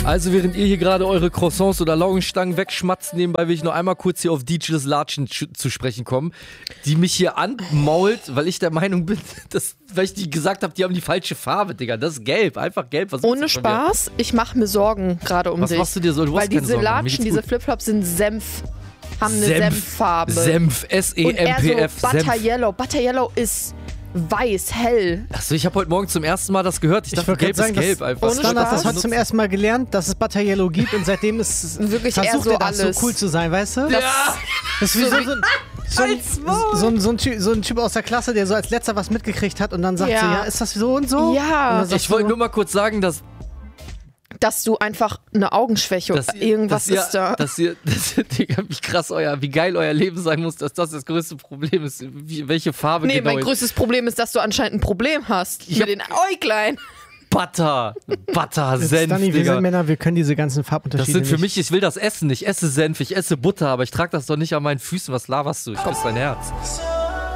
Also während ihr hier gerade eure Croissants oder Laugenstangen wegschmatzt, nebenbei will ich noch einmal kurz hier auf DJs Latschen zu sprechen kommen, die mich hier anmault, weil ich der Meinung bin, weil ich die gesagt habe, die haben die falsche Farbe, Digga. Das ist gelb, einfach gelb. Was Ohne Spaß, ich mache mir Sorgen gerade um Was dich. machst du dir so? Du hast weil keine diese Sorgen. Mir Latschen, geht's diese gut. Flipflops sind Senf, haben eine Senffarbe. Senf, Und eher S-E-M-P-F, so Butter Senf. Yellow. Butter Yellow ist weiß, hell. Achso, ich habe heute Morgen zum ersten Mal das gehört. Ich dachte, wollte gelb gerade ist sagen, gelb einfach. ohne Standard, das Spaß. heute zum ersten Mal gelernt, dass es Butter Yellow gibt und seitdem ist Wirklich eher versucht so er das alles. so cool zu sein, weißt du? Ja! Das ist wie so ein Typ aus der Klasse, der so als letzter was mitgekriegt hat und dann sagt Ja. so, ja, ist das so und so? Ja. Und dann sagst Ich wollte du, nur mal kurz sagen, Dass du einfach eine Augenschwäche dass irgendwas dass ihr, ist da. Digga, wie geil euer Leben sein muss, dass das größte Problem ist. Welche Farbe Nee, genau mein ist. größtes Problem ist, dass du anscheinend ein Problem hast mit den Äuglein. Butter, Senf, Danny, wir Digga. sind Männer, wir können diese ganzen Das Farbunterschiede sind für nicht. mich, ich will das essen. Ich esse Senf, ich esse Butter, aber ich trage das doch nicht an meinen Füßen. Was laberst du? Ich küsse dein Herz.